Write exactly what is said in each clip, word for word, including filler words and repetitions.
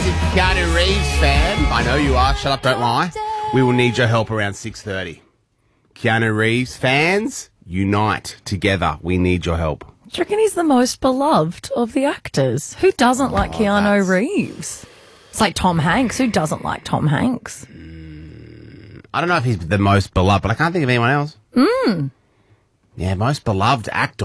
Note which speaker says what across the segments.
Speaker 1: massive Keanu Reeves fan. I know you are. Shut up, don't lie. We will need your help around six thirty. Keanu Reeves fans, unite together. We need your help.
Speaker 2: Do you reckon he's the most beloved of the actors? Who doesn't like
Speaker 1: Oh,
Speaker 2: Keanu
Speaker 1: that's-
Speaker 2: Reeves? It's like Tom Hanks. Who doesn't like Tom Hanks?
Speaker 1: I don't know if he's the most beloved, but I can't think of anyone else.
Speaker 2: Mm.
Speaker 1: Yeah, most beloved actor.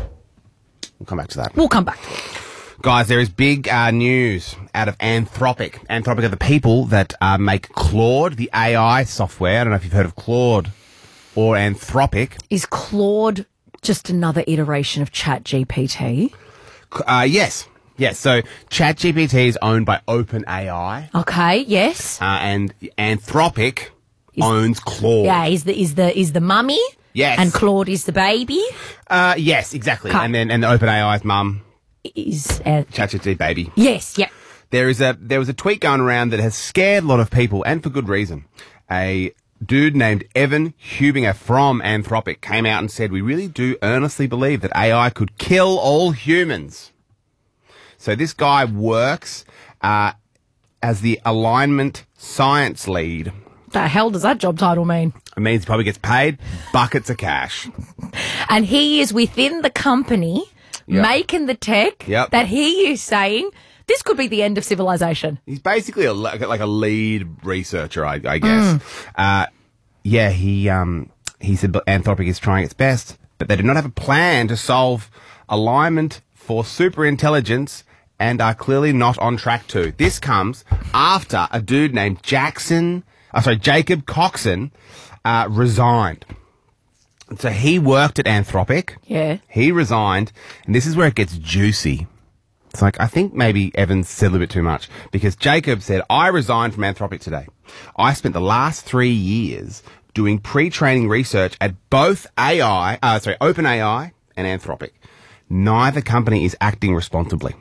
Speaker 1: We'll come back to that.
Speaker 2: We'll come back to it.
Speaker 1: Guys, there is big uh, news out of Anthropic. Anthropic are the people that uh, make Claude, the A I software. I don't know if you've heard of Claude or Anthropic.
Speaker 2: Is Claude just another iteration of ChatGPT?
Speaker 1: Uh, yes. Yes. So ChatGPT is owned by OpenAI.
Speaker 2: Okay, yes.
Speaker 1: Uh, and Anthropic owns Claude.
Speaker 2: Yeah, is the is the is the mummy?
Speaker 1: Yes.
Speaker 2: And Claude is the baby?
Speaker 1: Uh, yes, exactly.
Speaker 2: Okay.
Speaker 1: And then and the OpenAI's mum
Speaker 2: Is uh,
Speaker 1: ChatGPT baby.
Speaker 2: yes, yep.
Speaker 1: There is a there was a tweet going around that has scared a lot of people, and for good reason. A dude named Evan Hubinger from Anthropic came out and said, "We really do earnestly believe that A I could kill all humans." So this guy works uh, as the alignment science lead.
Speaker 2: The hell does that job title mean?
Speaker 1: It means he probably gets paid buckets of cash.
Speaker 2: And he is within the company
Speaker 1: Yep.
Speaker 2: making the tech
Speaker 1: Yep.
Speaker 2: that he is saying this could be the end of civilization.
Speaker 1: He's basically a, like like a lead researcher, I, I guess. Uh, yeah, he um, he said Anthropic is trying its best, but they do not have a plan to solve alignment for superintelligence and are clearly not on track to. This comes after a dude named Jackson, oh, sorry, Jacob Coxon uh, resigned. So he worked at Anthropic.
Speaker 2: Yeah.
Speaker 1: He resigned, and this is where it gets juicy. It's like, I think maybe Evans said a little bit too much, because Jacob said, I resigned from Anthropic today. I spent the last three years doing pre-training research at both A I, uh, sorry, OpenAI and Anthropic. Neither company is acting responsibly.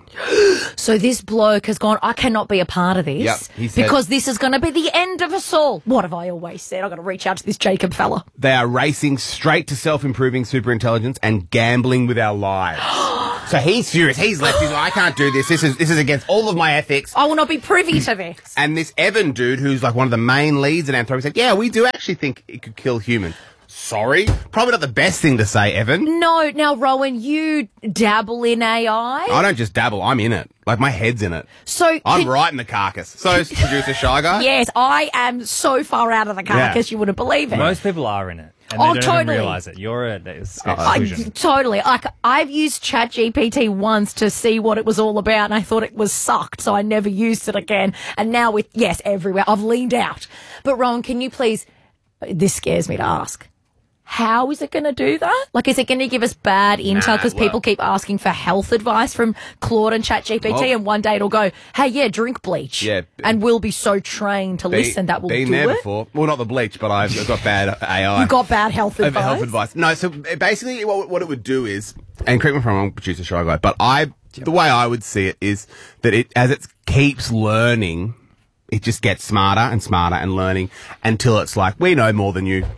Speaker 2: So this bloke has gone, I cannot be a part of this
Speaker 1: Yep, he said-
Speaker 2: because this is going to be the end of us all. What have I always said? I've got to reach out to this Jacob fella.
Speaker 1: They are racing straight to self-improving superintelligence and gambling with our lives. So he's furious. He's left. He's like, I can't do this. This is this is against all of my ethics.
Speaker 2: I will not be privy to this.
Speaker 1: And this Evan dude, who's like one of the main leads at Anthropic, said, yeah, we do actually think it could kill humans. Sorry? Probably not the best thing to say, Evan.
Speaker 2: No, now, Rowan, you dabble in A I.
Speaker 1: I don't just dabble. I'm in it. Like, my head's in it.
Speaker 2: So
Speaker 1: I'm
Speaker 2: can-
Speaker 1: right in the carcass. So is producer Shy Guy.
Speaker 2: Yes, I am so far out of the carcass,
Speaker 1: Yeah.
Speaker 2: you wouldn't believe it.
Speaker 3: Most people are in it. And
Speaker 2: Oh,
Speaker 3: they don't
Speaker 2: totally.
Speaker 3: even realise it. You're a it's
Speaker 2: I,
Speaker 3: exclusion.
Speaker 2: totally. Like, I've used ChatGPT once to see what it was all about, and I thought it was sucked, so I never used it again. And now with, yes, everywhere, I've leaned out. But, Rowan, can you please, this scares me to ask. How is it going to do that? Like, is it going to give us bad intel
Speaker 1: Nah,
Speaker 2: because
Speaker 1: well-
Speaker 2: people keep asking for health advice from Claude and ChatGPT,
Speaker 1: Well-
Speaker 2: and one day it'll go, hey, yeah, drink bleach.
Speaker 1: Yeah.
Speaker 2: And we'll be so trained to
Speaker 1: Be-
Speaker 2: listen that we'll
Speaker 1: been
Speaker 2: do
Speaker 1: there
Speaker 2: it.
Speaker 1: before. Well, not the bleach, but I've got bad A I.
Speaker 2: You got bad health
Speaker 1: Of
Speaker 2: advice.
Speaker 1: health advice. No, so basically what, what it would do is, and correct me if I'm wrong, producer Shy Guy, but I, the way I would see it is that it, as it keeps learning, it just gets smarter and smarter and learning until it's like, we know more than you.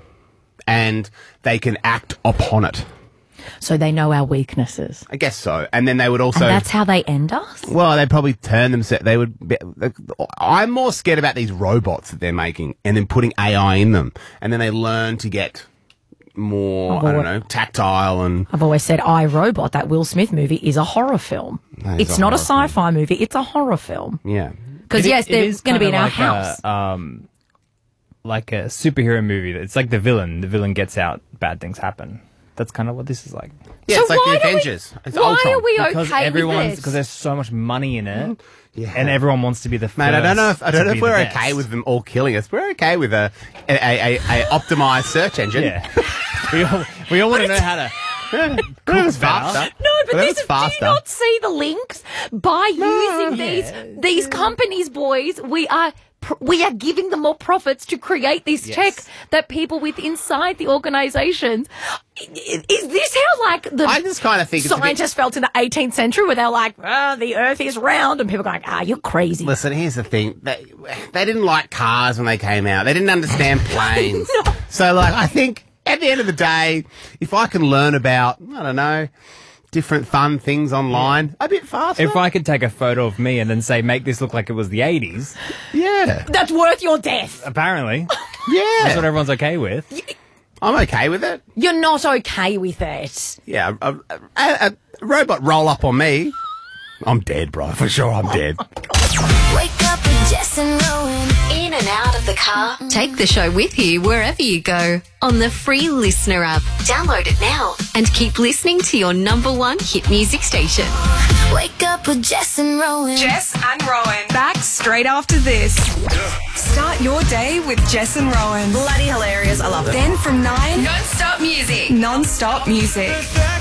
Speaker 1: And they can act upon it.
Speaker 2: So they know our weaknesses.
Speaker 1: I guess so. And then they would also...
Speaker 2: And that's how they end us?
Speaker 1: Well, they'd probably turn themselves... They would... Be, I'm more scared about these robots that they're making and then putting A I in them. And then they learn to get more,
Speaker 2: Oh,
Speaker 1: I don't
Speaker 2: well,
Speaker 1: know, tactile and...
Speaker 2: I've always said I, Robot, that Will Smith movie, is a horror film.
Speaker 1: That is
Speaker 2: It's
Speaker 1: a
Speaker 2: not a
Speaker 1: horror
Speaker 2: sci-fi movie, it's a horror film.
Speaker 1: Yeah.
Speaker 2: Because,
Speaker 3: It-
Speaker 2: yes,
Speaker 3: it
Speaker 2: they're
Speaker 3: is
Speaker 2: going to be in
Speaker 3: kinda
Speaker 2: our
Speaker 3: like
Speaker 2: house.
Speaker 3: A, um, like a superhero movie. It's like the villain. The villain gets out, bad things happen. That's kind of what this is like.
Speaker 1: Yeah,
Speaker 2: So
Speaker 1: it's like
Speaker 2: why
Speaker 1: the
Speaker 2: do we-
Speaker 1: Avengers. It's
Speaker 2: why
Speaker 1: Ultron.
Speaker 2: are we
Speaker 3: Because
Speaker 2: okay
Speaker 3: everyone's
Speaker 2: with this?
Speaker 3: because there's so much money in it,
Speaker 1: Yeah.
Speaker 3: and everyone wants to be the first.
Speaker 1: Man, I don't know if I don't
Speaker 3: to
Speaker 1: know if
Speaker 3: be
Speaker 1: we're
Speaker 3: the
Speaker 1: okay
Speaker 3: best.
Speaker 1: with them all killing us. We're okay with a a, a, a, a optimized search engine.
Speaker 3: Yeah, we all we all want to know how to.
Speaker 1: It's faster.
Speaker 2: No, but
Speaker 1: Whatever's
Speaker 2: this, do you
Speaker 1: faster.
Speaker 2: not see the links? By using these
Speaker 3: Yeah.
Speaker 2: these companies, boys, we are pr- we are giving them more profits to create this
Speaker 3: Yes.
Speaker 2: tech that people with inside the organizations. I- i- Is this how like the
Speaker 1: I just kind of think it's a bit-
Speaker 2: scientists felt in the eighteenth century, where they're like, "Oh, the Earth is round," and people going, "Ah, you're crazy."
Speaker 1: Listen, here's the thing. They, they didn't like cars when they came out. They didn't understand planes.
Speaker 2: No.
Speaker 1: So, like, I think at the end of the day, if I can learn about, I don't know, different fun things online a bit faster.
Speaker 3: If I could take a photo of me and then say, make this look like it was the eighties,
Speaker 1: yeah.
Speaker 2: That's worth your death.
Speaker 3: apparently.
Speaker 1: Yeah.
Speaker 3: That's what everyone's okay with.
Speaker 1: I'm okay with it.
Speaker 2: You're not okay with it.
Speaker 1: Yeah, a, a, a, a robot roll up on me. I'm dead, bro. For sure I'm dead.
Speaker 4: Wake up with Jess and Rowan. In and out of the car. Take the show with you wherever you go on the free Listener app. Download it now and keep listening to your number one hit music station. Wake up with Jess and Rowan.
Speaker 5: Jess and Rowan. Back straight after this. Start your day with Jess and Rowan.
Speaker 6: Bloody hilarious. I love it.
Speaker 5: Then from nine,
Speaker 6: Non-stop music.
Speaker 5: non-stop music.